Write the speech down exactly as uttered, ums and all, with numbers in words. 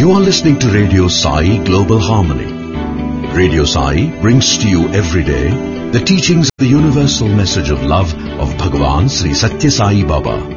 You are listening to Radio Sai Global Harmony. Radio Sai brings to you every day the teachings of the universal message of love of Bhagavan Sri Satya Sai Baba.